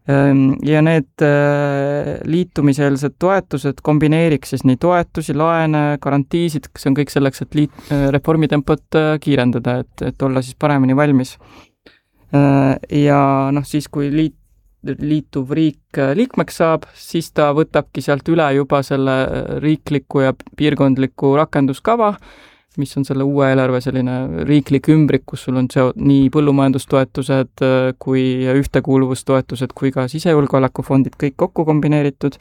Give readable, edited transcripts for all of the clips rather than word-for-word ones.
Ja need liitumiseelsed toetused kombineeriks siis nii toetusi, laene, garantiisid, see on kõik selleks, et reformitempot kiirendada, et olla siis paremini valmis. Ja siis, kui liituv riik liikmeks saab, siis ta võtabki sealt üle juba selle riikliku ja piirkondliku rakenduskava, mis on selle uue eelarve selline riiklik ümbrik, kus sul on nii põllumajandustoetused kui ühtekuuluvustoetused kui ka sisejulgeolekufondid kõik kokku kombineeritud.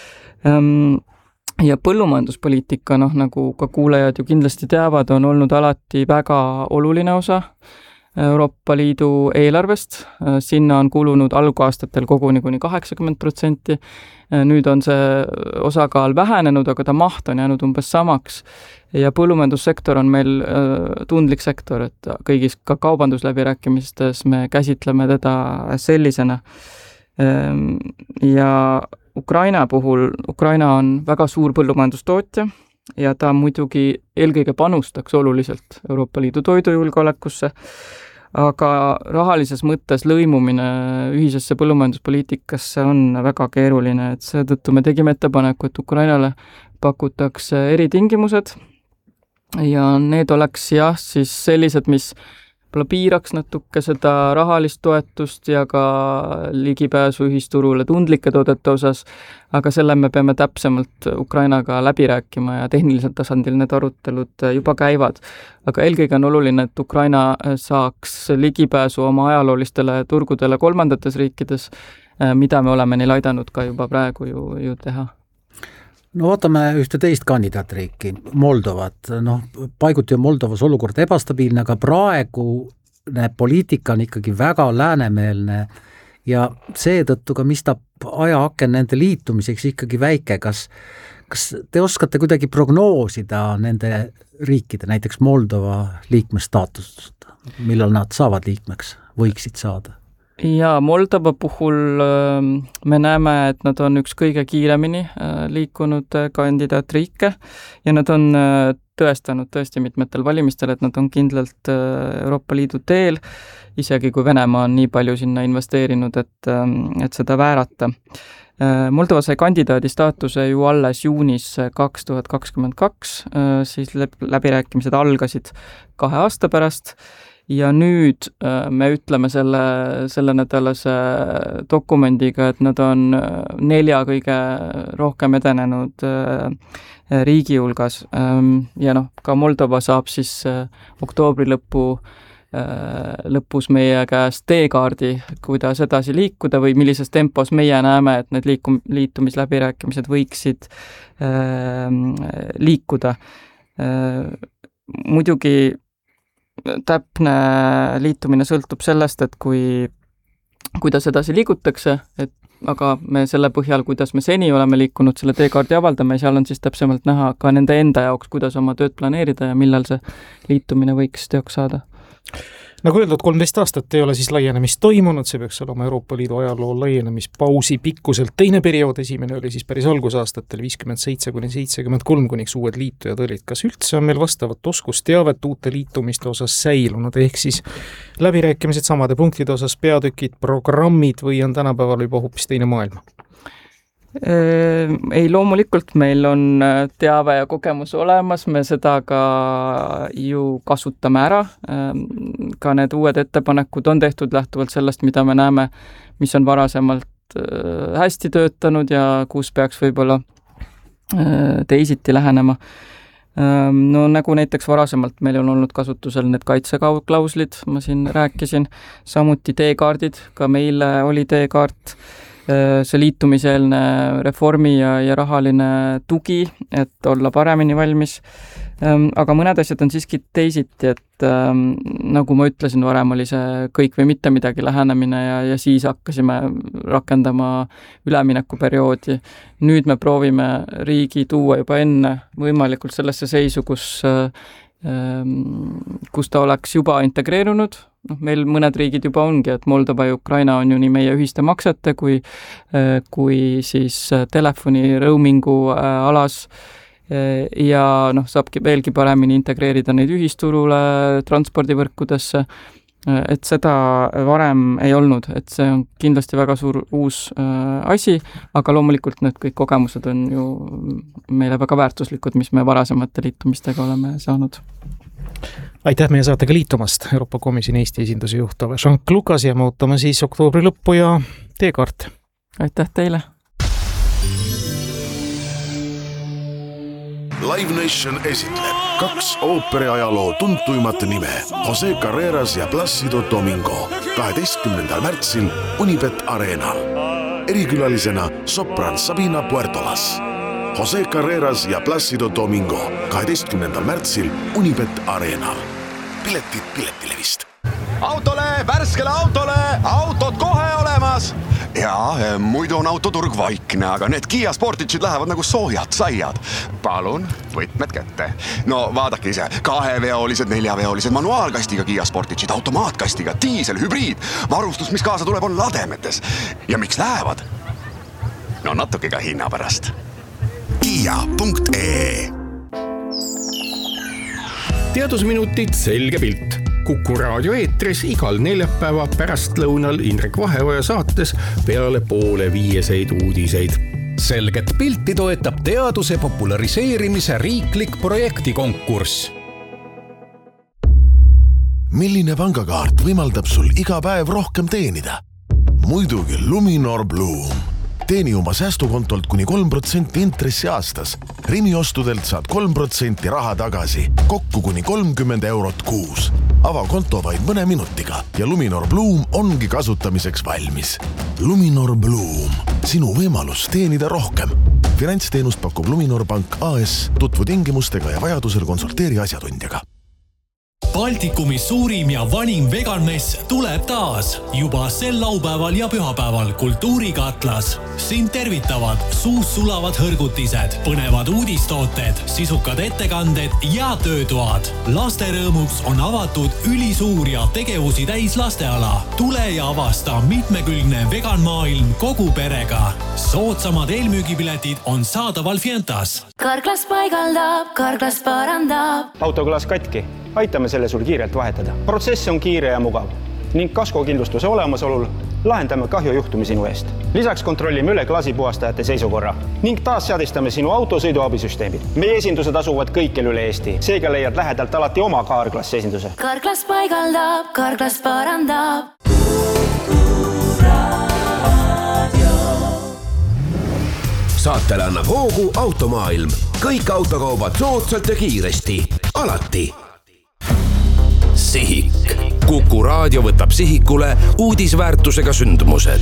Ja põllumajanduspoliitika, nagu ka kuulajad ju kindlasti teavad, on olnud alati väga oluline osa Euroopa Liidu eelarvest. Sinna on kulunud alguaastatel koguni kuni 80%. Nüüd on see osakaal vähenenud, aga ta maht on jäänud umbes samaks. Ja põllumajandussektor on meil tundlik sektor, et kõigis ka kaubandusläbirääkimistes me käsitleme teda sellisena. Ja Ukraina puhul, Ukraina on väga suur põllumajandustootja ja ta muidugi eelkõige panustaks oluliselt Euroopa Liidu toidujulgeolekusse, aga rahalises mõttes lõimumine ühisesse põllumajanduspoliitikasse on väga keeruline, et seetõttu me tegime ettepaneku, et Ukrainale pakutakse eritingimused ja need oleks siis sellised, mis piiraks natuke seda rahalist toetust ja ka ligipääsu ühisturule tundlike toodete osas, aga selle me peame täpsemalt Ukrainaga läbi rääkima ja tehnilisel tasandil need arutelud juba käivad. Aga eelkõige on oluline, et Ukraina saaks ligipääsu oma ajaloolistele turgudele kolmandates riikides, mida me oleme neil aidanud ka juba praegu ju teha. No vaatame ühte teist kandidaatriiki, Moldovat. Paiguti on Moldovas olukord ebastabiilne, aga praegune poliitika on ikkagi väga läänemeelne ja seetõttu ka mistab ajaaken nende liitumiseks ikkagi väike. Kas te oskate kuidagi prognoosida nende riikide, näiteks Moldova liikmestaatust, millal nad saavad liikmeks, võiksid saada? Ja Moldova puhul me näeme, et nad on üks kõige kiiremini liikunud kandidaatriike ja nad on tõestanud tõesti mitmetel valimistel, et nad on kindlalt Euroopa Liidu teel, isegi kui Venemaa on nii palju sinna investeerinud, et seda väärata. Moldova sai kandidaadi staatuse ju alles juunis 2022, siis läbirääkimised algasid 2 aasta pärast. Ja nüüd me ütleme selle nädalase dokumendiga, et nad on 4 kõige rohkem edenenud riigi hulgas. Ja ka Moldova saab siis oktoobri lõpus meie käest teekaardi, kuidas edasi liikuda või millises tempos meie näeme, et need liitumisläbirääkimised võiksid liikuda. Muidugi täpne liitumine sõltub sellest, et kuidas edasi liigutakse, aga me selle põhjal, kuidas me seni oleme liikunud, selle teekaardi avaldame ja seal on siis täpsemalt näha ka nende enda jaoks, kuidas oma tööd planeerida ja millal see liitumine võiks teoks saada. Nagu öeldud, 13 aastat ei ole siis laienemist toimunud, see peaks olema Euroopa Liidu ajaloo laienemispausi pikkuselt teine periood, esimene oli siis päris algusaastatel 57–73, kuniks uued liitujad olid. Kas üldse on meil vastavat oskusteavet uute liitumiste osas säilunud, ehk siis läbirääkimised samade punktide osas, peatükid, programmid või on tänapäeval juba hoopis teine maailma? Ei, loomulikult meil on teave ja kogemus olemas, me seda ka ju kasutame ära. Ka need uued ettepanekud on tehtud lähtuvalt sellest, mida me näeme, mis on varasemalt hästi töötanud ja kus peaks võib-olla teisiti lähenema. Nagu näiteks varasemalt meil on olnud kasutusel need kaitseklauslid, ma siin rääkisin, samuti teekaardid, ka meile oli teekaart, see liitumiseelne reformi ja rahaline tugi, et olla paremini valmis. Aga mõned asjad on siiski teisiti, et nagu ma ütlesin, varem oli see kõik või mitte midagi lähenemine ja siis hakkasime rakendama üleminekuperioodi. Nüüd me proovime riigi tuua juba enne võimalikult sellesse seisu, kus ta oleks juba integreerunud. Meil mõned riigid juba ongi, et Moldova ja Ukraina on ju nii meie ühiste maksete kui siis telefoni roamingu alas ja saabki veelgi paremini integreerida neid ühisturule, transpordivõrkudesse et seda varem ei olnud, et see on kindlasti väga suur uus asi, aga loomulikult need kõik kogemused on ju meile väga väärtuslikud, mis me varasemate liitumistega oleme saanud. Aitäh meie saatega liitumast, Euroopa Komisjoni Eesti esinduse juht Jean-Claude Lucas ja me ootame siis oktoobri lõppu ja teekaart. Aitäh teile! Live Nation esitleb 2 ooperiajaloo tuntuimat nime Jose Carreras ja Plácido Domingo 12. märtsil Unibet Arenal. Erikülalisena sopran Sabina Puertolas. Jose Carreras ja Plácido Domingo 12. märtsil Unibet Arenal. Piletid Piletilevist. Autole, värskele autole, autod kohe olemas! Jaa, muidu on autoturg vaikne, aga need Kia Sportage'id lähevad nagu soojad saiad. Palun, võtmed kätte. No vaadake ise, 2-veolised, 4-veolised, manuaalkastiga Kia Sportage'id, automaatkastiga, diisel, hübriid. Varustus, mis kaasa tuleb, on lademetes. Ja miks lähevad? No natuke ka hinna pärast. Kia.ee Teadusminutid selge pilt. Kuku raadio eetris igal neljapäeva pärastlõunal Indrek Vaheoja saates peale 4:30 uudiseid. Selget pilti toetab teaduse populariseerimise riiklik projektikonkurss. Milline pangakaart võimaldab sul iga päev rohkem teenida? Muidugi Luminor Bloom. Teeni oma säästukontolt kuni 3% intressi aastas. Rimi ostudelt saad 3% raha tagasi, kokku kuni 30 eurot kuus. Ava konto vaid mõne minutiga ja Luminor Bloom ongi kasutamiseks valmis. Luminor Bloom, sinu võimalus teenida rohkem. Finantsteenust pakub Luminor Pank AS, tutvu tingimustega ja vajadusel konsulteeri asjatundjaga. Baltikumi suurim ja vanim veganmess tuleb taas. Juba sel laupäeval ja pühapäeval Kultuurikatlas. Sind tervitavad suus sulavad hõrgutised, põnevad uudistooted, sisukad ettekanded ja töötoad. Laste rõõmuks on avatud ülisuur ja tegevusi täis lasteala. Tule ja avasta mitmekülgne veganmaailm kogu perega. Soodsamad eelmüügipiletid on saadaval Fientas. Karklas paigaldab, Karklas parandab. Autoklas katki. Aitame selle sul kiirelt vahetada. Protsess on kiire ja mugav ning kaskokindlustuse olemasolul lahendame kahjujuhtumi sinu eest. Lisaks kontrollime üle klaasipuhastajate seisukorra ning taas seadistame sinu autosõiduabisüsteemid. Meie esindused asuvad kõikjal üle Eesti. Seega leiad lähedalt alati oma Karklas esinduse. Karklas paigaldab, Karklas parandab. Saatele annab hoogu Automaailm. Kõik autokaubad soodsalt ja kiiresti. Alati. Sihik. Kuku raadio võtab sihikule uudisväärtusega sündmused.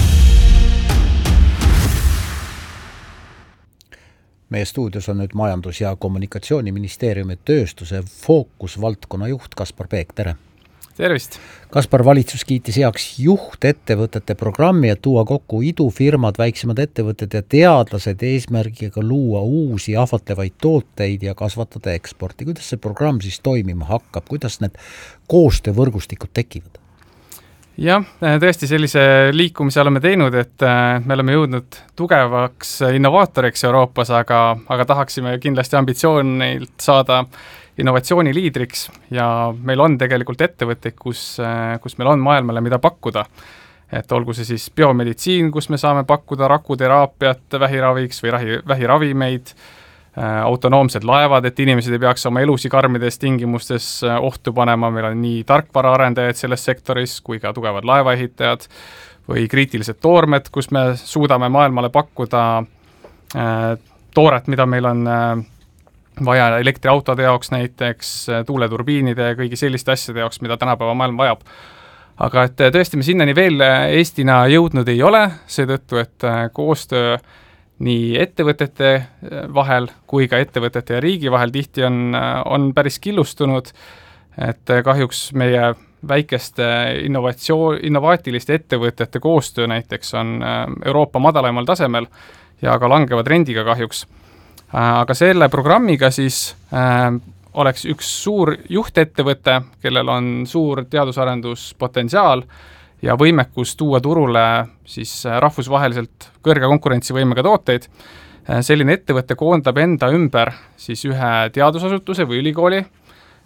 Meie stuudios on nüüd Majandus- ja Kommunikatsiooniministeeriumi tööstuse fookusvaldkonna juht Kaspar Peek, tere! Tervist! Kaspar, valitsus kiitis heaks juhtettevõtete programmi, et tuua kokku idufirmad, väiksemad ettevõtted ja teadlased eesmärgiga luua uusi ahvatlevaid tooteid ja kasvatada eksporti. Kuidas see programm siis toimima hakkab? Kuidas need koostöövõrgustikud tekivad? Jah, tõesti sellise liikumise oleme teinud, et me oleme jõudnud tugevaks innovaatoriks Euroopas, aga tahaksime kindlasti ambitsioonilt saada innovatsiooni liidriks ja meil on tegelikult ettevõtteid, kus meil on maailmale mida pakkuda. Et olgu see siis biomeditsiin, kus me saame pakkuda rakuteraapiat vähiraviks või vähiravimeid, autonoomsed laevad, et inimesed ei peaks oma elusi karmides tingimustes ohtu panema, meil on nii tarkvara arendajaid selles sektoris kui ka tugevad laevaehitajad või kriitilised toormed, kus me suudame maailmale pakkuda tooret, mida meil on vaja elektriautode jaoks näiteks, tuuleturbiinide ja kõigi selliste asjade jaoks, mida tänapäeva maailm vajab. Aga et tõesti me sinnani veel Eestina jõudnud ei ole, seetõttu, et koostöö nii ettevõtete vahel kui ka ettevõtete ja riigi vahel tihti on päris killustunud, et kahjuks meie väikeste innovaatiliste ettevõtete koostöö näiteks on Euroopa madalaimal tasemel ja ka langevad rendiga kahjuks. Aga selle programmiga siis oleks üks suur juhtettevõte, kellel on suur teadusarenduspotentsiaal ja võimekus tuua turule siis rahvusvaheliselt kõrge konkurentsivõimega tooteid. Selline ettevõte koondab enda ümber siis ühe teadusasutuse või ülikooli,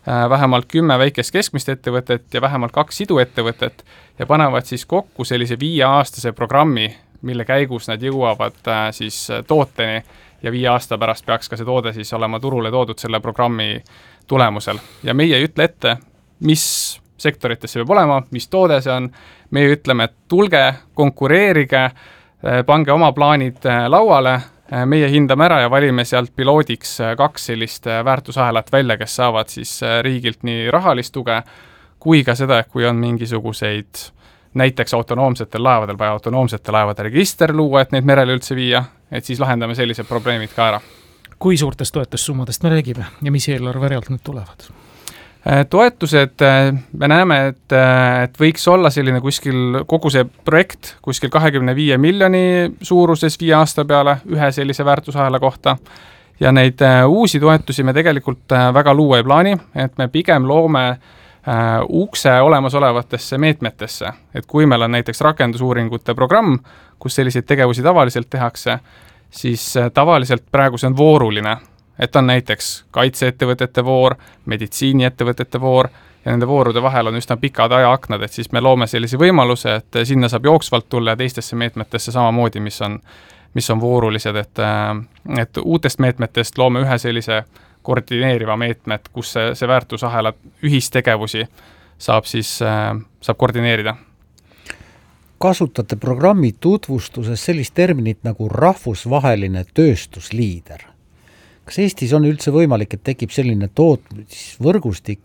vähemalt 10 väikest keskmist ettevõtet ja vähemalt 2 siduettevõtet ja panevad siis kokku sellise 5-aastase programmi, mille käigus nad jõuavad siis tooteni ja 5 aasta pärast peaks ka see toode siis olema turule toodud selle programmi tulemusel. Ja meie ei ütle ette, mis sektorites see peab olema, mis toode see on, meie ütleme, et tulge, konkureerige, pange oma plaanid lauale, meie hindame ära ja valime sealt piloodiks 2 sellist väärtusahelat välja, kes saavad siis riigilt nii rahalist tuge, kui ka seda, kui on mingisuguseid näiteks autonoomsetel laevadel vaja autonoomsete laevade register luua, et neid merele üldse viia, et siis lahendame sellised probleemid ka ära. Kui suurtest toetussummadest me räägime ja mis eelarve realt nüüd tulevad? Toetused, me näeme, et võiks olla selline kuskil, kogu see projekt kuskil 25 miljoni suuruses 5 aasta peale ühe sellise väärtusahela kohta ja neid uusi toetusi me tegelikult väga luua ei plaani, et me pigem loome ukse olemasolevatesse meetmetesse, et kui meil on näiteks rakendusuuringute programm, kus selliseid tegevusi tavaliselt tehakse, siis tavaliselt praegu see on vooruline, et on näiteks kaitseettevõtete voor, meditsiiniettevõtete voor ja nende voorude vahel on üsna pikad ajaaknad, et siis me loome sellise võimaluse, et sinna saab jooksvalt tulla ja teistesse meetmetesse samamoodi, mis on voorulised, et uutest meetmetest loome ühe sellise koordineeriva meetmed, kus see väärtusahela ühistegevusi saab koordineerida. Kasutate programmi tutvustuses sellist terminit nagu rahvusvaheline tööstusliider. Kas Eestis on üldse võimalik, et tekib selline tootmisvõrgustik,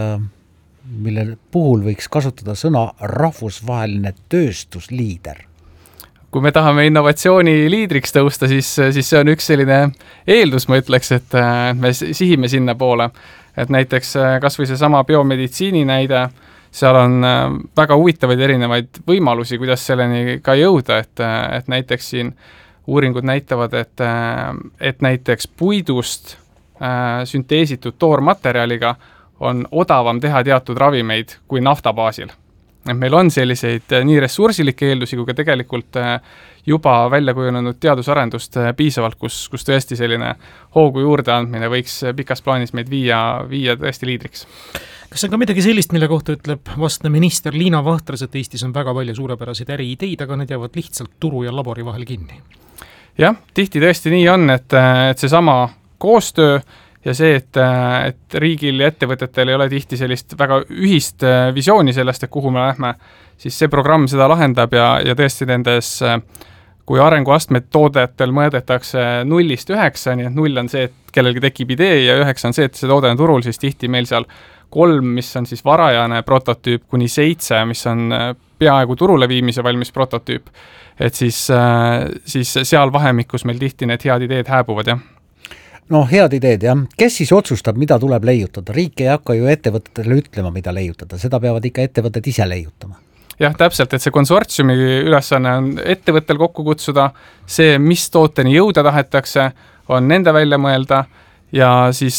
mille puhul võiks kasutada sõna rahvusvaheline tööstusliider? Kui me tahame innovatsiooni liidriks tõusta, siis see on üks selline eeldus, ma ütleks, et me sihime sinna poole. Et näiteks kas või see sama biomeditsiini näide, seal on väga huvitavaid erinevaid võimalusi, kuidas selleni ka jõuda, et näiteks siin uuringud näitavad, et näiteks puidust sünteesitud toormaterjaliga on odavam teha teatud ravimeid kui nafta baasil. Et meil on selliseid nii ressursilikke eeldusi, kui ka tegelikult juba välja kujunenud teadusarendust piisavalt, kus tõesti selline hoogu juurde andmine võiks pikas plaanis meid viia tõesti liidriks. Kas on ka midagi sellist, mille kohta ütleb vastne minister Liina Vahtras, et Eestis on väga palju suurepäraseid äriideid, aga need jäävad lihtsalt turu ja labori vahel kinni? Jah, tihti tõesti nii on, et see sama koostöö ja see, et riigil ja ettevõtetel ei ole tihti sellist väga ühist visiooni sellest, et kuhu me lähme, siis see programm seda lahendab ja tõesti nendes, kui arenguastmed toodetel mõõdetakse 0-9, nii et 0 on see, et kellelgi tekib idee ja 9 on see, et see toode on turul, siis tihti meil seal 3, mis on siis varajane prototüüp, kuni 7, mis on peaaegu turule viimise valmis prototüüp, et siis seal vahemikus meil tihti need head ideed hääbuvad, jah. No head ideed, jah. Kes siis otsustab, mida tuleb leiutada? Riik ei hakka ju ettevõtetele ütlema, mida leiutada. Seda peavad ikka ettevõtted ise leiutama. Jah, täpselt, et see konsortsiumi ülesanne on ettevõttel kokku kutsuda, see, mis tooteni jõuda tahetakse, on nende välja mõelda ja siis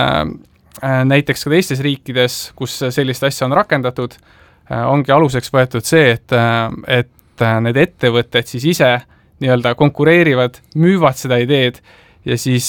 näiteks ka teistes riikides, kus sellist asja on rakendatud, ongi aluseks võetud see, et need ettevõtted siis ise nii-öelda konkureerivad, müüvad seda ideed ja siis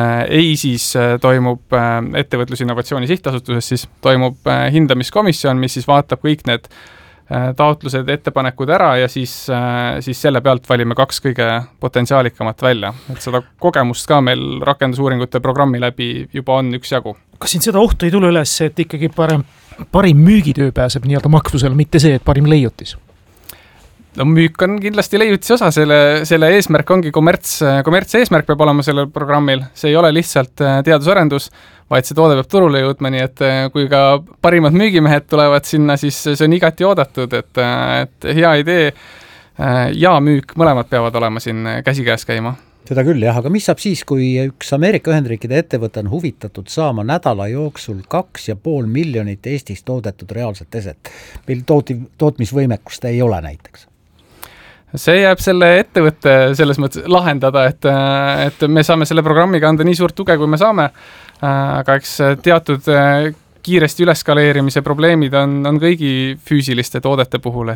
toimub ettevõtlusinnovatsiooni sihtasutuses, siis toimub hindamiskomisjon, mis siis vaatab kõik need taotlused, ettepanekud ära ja siis selle pealt valime 2 kõige potentsiaalikamat välja. Et seda kogemust ka meil rakendusuuringute programmi läbi juba on üksjagu. Kas siin seda ohtu ei tule üles, et ikkagi parim müügitöö pääseb nii-öelda maksusele, mitte see, et parim leiutis? No müük on kindlasti leiutisi osa, selle eesmärk ongi kommerts eesmärk peab olema sellel programmil, see ei ole lihtsalt teadusarendus, vaid see toode peab turule jõudma, nii et kui ka parimad müügimehed tulevad sinna, siis see on igati oodatud, et hea idee ja müük, mõlemad peavad olema siin käsikäes käima. Seda küll, jah, aga mis saab siis, kui üks Ameerika Ühendriikide ettevõte on huvitatud saama nädala jooksul 2,5 miljonit Eestis toodetud reaalset eset? Meil tootmisvõimekust ei ole näiteks. See jääb selle ettevõtte selles mõttes lahendada, et me saame selle programmiga anda nii suurt tuge, kui me saame, aga eks teatud kiiresti üleskaleerimise probleemid on kõigi füüsiliste toodete puhul,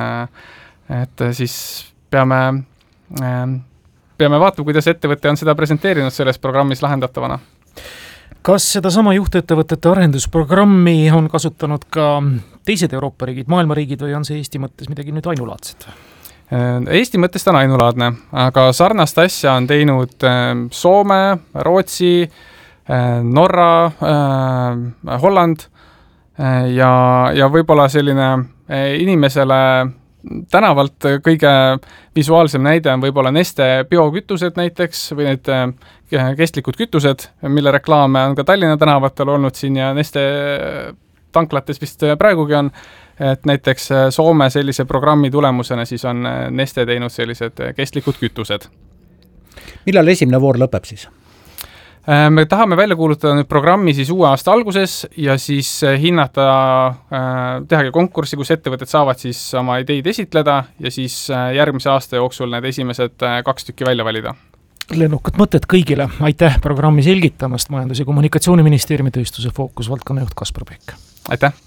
et siis peame vaatama, kuidas ettevõte on seda presenteerinud selles programmis lahendatavana. Kas seda sama juhtettevõtete arendusprogrammi on kasutanud ka teised Euroopa riigid, maailma riigid või on see Eesti mõttes midagi nüüd ainulaadset? Eesti mõttes ta on ainulaadne, aga sarnast asja on teinud Soome, Rootsi, Norra, Holland ja võib-olla selline inimesele tänavalt kõige visuaalsem näide on võib-olla Neste biokütused näiteks või need kestlikud kütused, mille reklaame on ka Tallinna tänavatel olnud siin ja Neste tanklates vist praegugi on, et näiteks Soome sellise programmi tulemusena siis on Neste teinud sellised kestlikud kütused. Millal esimene voor lõpeb siis? Me tahame välja kuulutada nüüd programmi siis uue aasta alguses ja siis hinnata, tehagi konkurssi, kus ettevõtted saavad siis oma ideid esitleda ja siis järgmise aasta jooksul need esimesed 2 tükki välja valida. Lennukad mõtted kõigile. Aitäh programmi selgitamast Majandus- ja Kommunikatsiooniministeeriumi tööstuse fookusvaldkonna juht Kaspar Pekk. Aitäh!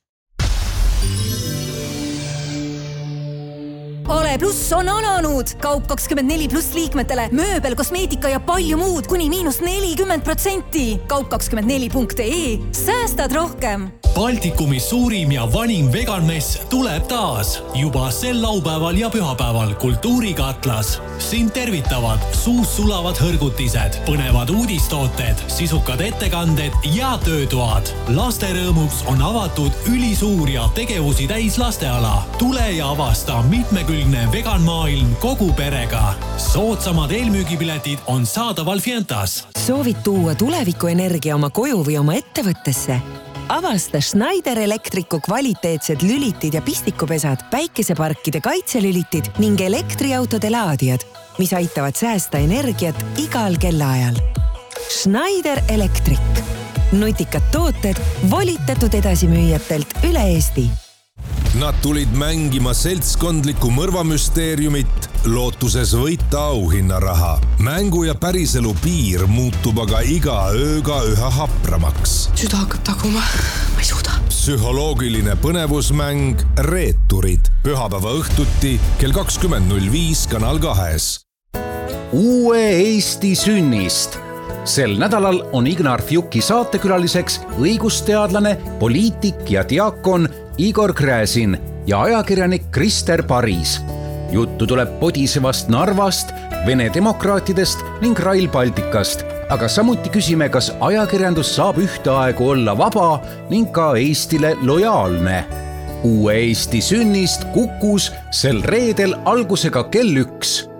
Ole Plus on alanud! Kaup 24+ liikmetele, mööbel, kosmeetika ja palju muud kuni -40%. Kaup24.ee. Säästad rohkem! Baltikumis suurim ja vanim veganmess tuleb taas juba sel laupäeval ja pühapäeval Kultuurikatlas. Sind tervitavad suus sulavad hõrgutised, põnevad uudistooted, sisukad ettekanded ja töötoad. Laste rõõmuks on avatud ülisuur ja tegevusi täis lasteala. Tule ja avasta mitmekülgne veganmaailm kogu perega. Soodsamad eelmüügipiletid on saadaval Fientas. Soovid tuua tulevikuenergia oma koju või oma ettevõttesse? Avasta Schneider Electricu kvaliteetsed lülitid ja pistikupesad, päikeseparkide kaitselülitid ning elektriautode laadijad, mis aitavad säästa energiat igal kellaajal. Schneider Electric. Nutikad tooted volitatud edasimüüjatelt üle Eesti. Nad tulid mängima seltskondlikku mõrvamüsteeriumit, lootuses võita auhinnaraha. Mängu ja päriselu piir muutub aga iga ööga üha hapramaks. Süda hakkab taguma, ma ei suuda. Psühholoogiline põnevusmäng Reeturid. Pühapäeva õhtuti kell 20.05 Kanal 2. Uue Eesti sünnist. Sel nädalal on Ignar Fjuki saatekülaliseks õigusteadlane, poliitik ja diakon Igor Gräzin ja ajakirjanik Krister Paris. Juttu tuleb podisevast Narvast, Vene demokraatidest ning Rail Balticast, aga samuti küsime, kas ajakirjandus saab ühteaegu olla vaba ning ka Eestile lojaalne. Uue Eesti sünnist Kukus sel reedel algusega kell 1.